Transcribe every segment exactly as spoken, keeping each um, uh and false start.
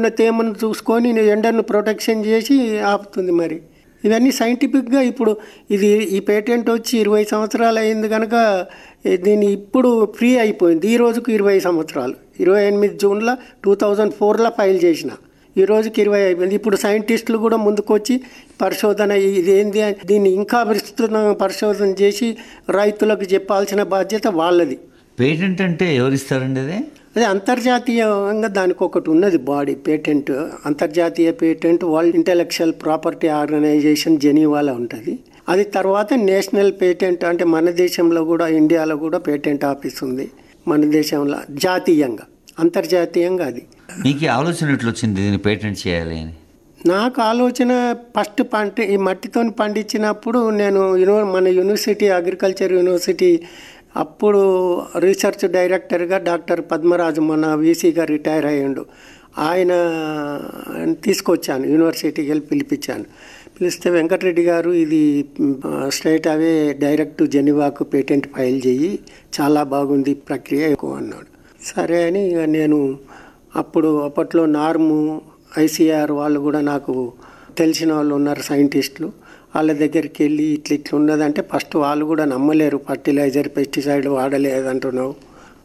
ఉన్న తేమను చూసుకొని ఎండను ప్రొటెక్షన్ చేసి ఆపుతుంది. మరి ఇవన్నీ సైంటిఫిక్గా ఇప్పుడు ఇది ఈ పేటెంట్ వచ్చి ఇరవై సంవత్సరాలు అయింది కనుక దీన్ని ఇప్పుడు ఫ్రీ అయిపోయింది. ఈ రోజుకు ఇరవై సంవత్సరాలు ఇరవై ఎనిమిది జూన్లో టూ థౌజండ్ ఫోర్లో ఫైల్ చేసిన, ఈ రోజుకి ఇరవై అయిపోయింది. ఇప్పుడు సైంటిస్టులు కూడా ముందుకొచ్చి పరిశోధన ఇదేంది దీన్ని ఇంకా విస్తృతంగా పరిశోధన చేసి రైతులకు చెప్పాల్సిన బాధ్యత వాళ్ళది. పేటెంట్ అంటే ఎవరిస్తారండి? అదే అదే అంతర్జాతీయంగా దానికి ఒకటి ఉన్నది బాడీ పేటెంట్, అంతర్జాతీయ patent world intellectual property organisation జెనీవాలో ఉంటుంది. అది తర్వాత నేషనల్ పేటెంట్ అంటే మన దేశంలో కూడా ఇండియాలో కూడా పేటెంట్ ఆఫీస్ ఉంది. మన దేశంలో జాతీయంగా అంతర్జాతీయంగా అది. మీకు ఆలోచన ఎట్లా వచ్చింది దీన్ని పేటెంట్ చేయాలి అని? నాకు ఆలోచన ఫస్ట్ పంట ఈ మట్టితో పండించినప్పుడు నేను యూనివ మన యూనివర్సిటీ అగ్రికల్చర్ యూనివర్సిటీ అప్పుడు రీసెర్చ్ డైరెక్టర్గా డాక్టర్ పద్మరాజు మన వీసీగా రిటైర్ అయ్యిండు. ఆయన తీసుకొచ్చాను, యూనివర్సిటీకి వెళ్ళి పిలిపించాను. పిలిస్తే వెంకటరెడ్డి గారు ఇది స్ట్రైట్ అవే డైరెక్ట్ జెనీవాకు పేటెంట్ ఫైల్ చేయి, చాలా బాగుంది ప్రక్రియ ఎక్కువ అన్నాడు. సరే అని నేను అప్పుడు అప్పట్లో నార్ము ఐసీఆర్ వాళ్ళు కూడా నాకు తెలిసిన వాళ్ళు ఉన్నారు సైంటిస్టులు, వాళ్ళ దగ్గరికి వెళ్ళి ఇట్లా ఇట్లా ఉన్నదంటే ఫస్ట్ వాళ్ళు కూడా నమ్మలేరు. ఫర్టిలైజర్ పెస్టిసైడ్ వాడలేదంటున్నావు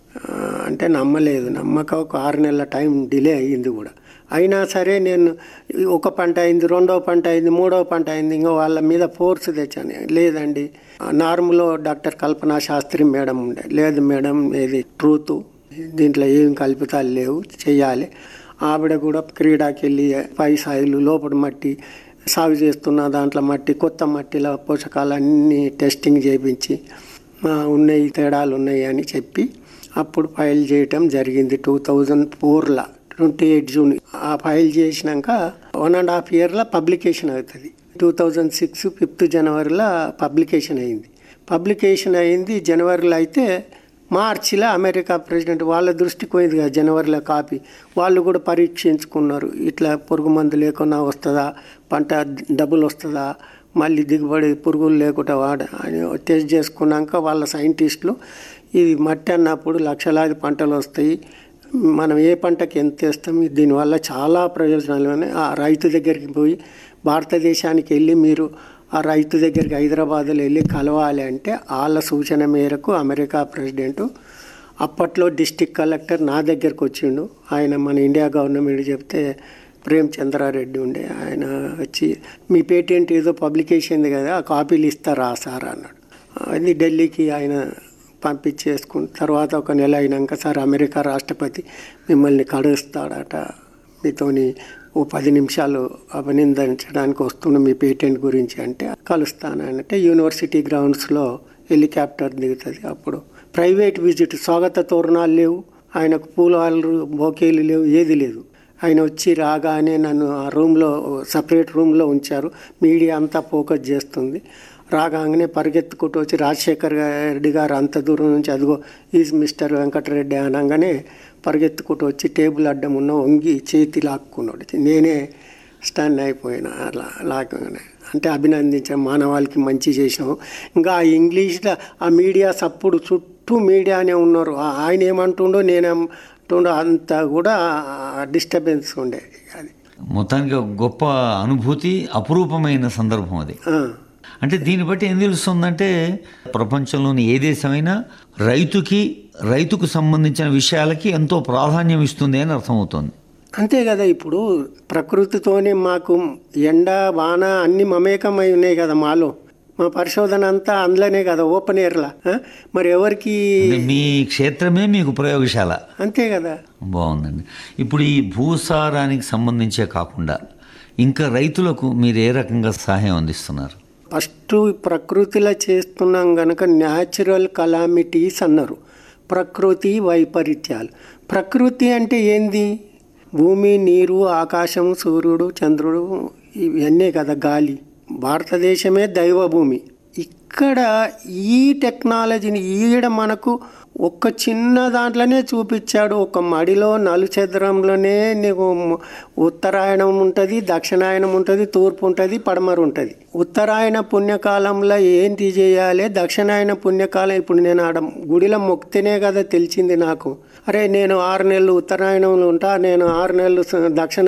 అంటే నమ్మలేదు. నమ్మక ఒక ఆరు నెలల టైం డిలే అయ్యింది కూడా. అయినా సరే నేను ఒక పంట అయింది, రెండవ పంట అయింది, మూడవ పంట అయింది, ఇంకా వాళ్ళ మీద ఫోర్స్ తెచ్చాను. లేదండి నార్ములో డాక్టర్ కల్పనా శాస్త్రి మేడం ఉండే, లేదు మేడం ఇది ట్రూత్, దీంట్లో ఏం కల్పితాలు లేవు, చెయ్యాలి. ఆవిడ కూడా క్రీడాకి వెళ్ళి పై సాయిలు లోపల మట్టి సాగు చేస్తున్న దాంట్లో మట్టి కొత్త మట్టిలో పోషకాలన్నీ టెస్టింగ్ చేయించి ఉన్నాయి తేడాలు ఉన్నాయి అని చెప్పి అప్పుడు ఫైల్ చేయటం జరిగింది. టూ థౌజండ్ ఫోర్లో ట్వంటీ ఎయిట్ జూన్ ఆ ఫైల్ చేసినాక వన్ అండ్ హాఫ్ ఇయర్లో పబ్లికేషన్ అవుతుంది. టూ థౌజండ్ సిక్స్ ఫిఫ్త్ జనవరిలో పబ్లికేషన్ అయింది. పబ్లికేషన్ అయింది జనవరిలో. అయితే మార్చిలో అమెరికా ప్రెసిడెంట్ వాళ్ళ దృష్టికి పోయింది కదా జనవరిలో కాపీ, వాళ్ళు కూడా పరీక్షించుకున్నారు. ఇట్లా పురుగు మందు లేకుండా వస్తుందా, పంట డబ్బులు వస్తుందా, మళ్ళీ దిగుబడి పురుగులు లేకుండా వాడ అని టెస్ట్ చేసుకున్నాక వాళ్ళ సైంటిస్టులు ఇది మట్టి అన్నప్పుడు లక్షలాది పంటలు వస్తాయి, మనం ఏ పంటకి ఎంత వేస్తాం, దీనివల్ల చాలా ప్రయోజనాలు ఉన్నాయి. ఆ రైతు దగ్గరికి పోయి భారతదేశానికి వెళ్ళి మీరు ఆ రైతు దగ్గరికి హైదరాబాద్లో వెళ్ళి కలవాలి అంటే వాళ్ళ సూచన మేరకు అమెరికా ప్రెసిడెంటు అప్పట్లో డిస్టిక్ కలెక్టర్ నా దగ్గరకు వచ్చిండు. ఆయన మన ఇండియా గవర్నమెంట్ చెప్తే ప్రేమ్ చంద్రారెడ్డి ఉండే, ఆయన వచ్చి మీ పేటెంట్ ఏదో పబ్లికేషన్ కదా ఆ కాపీలు ఇస్తారా సార్ అన్నాడు. అది ఢిల్లీకి ఆయన పంపించేసుకున్న తర్వాత ఒక నెల అయినాక సార్ అమెరికా రాష్ట్రపతి మిమ్మల్ని కలుస్తాడట, మీతోని ఓ పది నిమిషాలు అభినందించడానికి వస్తున్న మీ పేటెంట్ గురించి అంటే కలుస్తానంటే యూనివర్సిటీ గ్రౌండ్స్లో హెలికాప్టర్ దిగుతుంది. అప్పుడు ప్రైవేట్ విజిట్, స్వాగత తోరణాలు లేవు, ఆయనకు పూలవాళ్ళు బొకేలు లేవు, ఏది లేదు. ఆయన వచ్చి రాగానే నన్ను ఆ రూమ్లో సపరేట్ రూమ్లో ఉంచారు. మీడియా అంతా ఫోకస్ చేస్తుంది. రాగానే పరిగెత్తుకుంటూ వచ్చి రాజశేఖర్ రెడ్డి గారు అంత దూరం నుంచి అదిగో ఈజ్ మిస్టర్ వెంకటరెడ్డి అనగానే పరిగెత్తుకుంటూ వచ్చి టేబుల్ అడ్డం ఉన్న వంగి చేతి లాక్కున్నాడు. నేనే స్టన్ అయిపోయినా. అలా లాగానే అంటే అభినందించాం, మానవాళికి మంచి చేసాం. ఇంకా ఆ ఇంగ్లీష్లో ఆ మీడియాస్ అప్పుడు చుట్టూ మీడియానే ఉన్నారు. ఆయన ఏమంటుండో నేనేమంటుండో అంత కూడా డిస్టర్బెన్స్ ఉండే. అది మొత్తానికి గొప్ప అనుభూతి, అపురూపమైన సందర్భం అది. అంటే దీన్ని బట్టి ఏం తెలుస్తుందంటే ప్రపంచంలోని ఏ దేశమైనా రైతుకి రైతుకు సంబంధించిన విషయాలకి ఎంతో ప్రాధాన్యం ఇస్తుంది అని అర్థమవుతుంది. అంతే కదా. ఇప్పుడు ప్రకృతితోనే మాకు ఎండ వాన అన్ని మమేకమై ఉన్నాయి కదా మాలో. మా పరిశోధన అంతా అందులోనే కదా, ఓపెన్ ఎయిర్లా. మరి ఎవరికి మీ క్షేత్రమే మీకు ప్రయోగశాల. అంతే కదా. బాగుందండి. ఇప్పుడు ఈ భూసారానికి సంబంధించే కాకుండా ఇంకా రైతులకు మీరు ఏ రకంగా సహాయం అందిస్తున్నారు? ఫస్ట్ ప్రకృతిలో చేస్తున్నాం కనుక న్యాచురల్ కలామిటీస్ అన్నారు. ప్రకృతి వైపరీత్యాలు. ప్రకృతి అంటే ఏంది? భూమి, నీరు, ఆకాశం, సూర్యుడు, చంద్రుడు, ఇవన్నీ కదా, గాలి. భారతదేశమే దైవభూమి. ఇక్కడ ఈ టెక్నాలజీని ఈడ మనకు ఒక్క చిన్న దాంట్లోనే చూపించాడు. ఒక మడిలో నలుచదరంలోనే నీకు ఉత్తరాయణం ఉంటుంది, దక్షిణాయనం ఉంటుంది, తూర్పు ఉంటుంది, పడమర ఉంటుంది. ఉత్తరాయణ పుణ్యకాలంలో ఏంటి చేయాలి, దక్షిణాయన పుణ్యకాలం ఇప్పుడు నేను ఆడ గుడిలో మొక్కితేనే కదా తెలిసింది నాకు. అరే నేను ఆరు నెలలు ఉత్తరాయణంలో ఉంటా, నేను ఆరు నెలలు దక్షిణ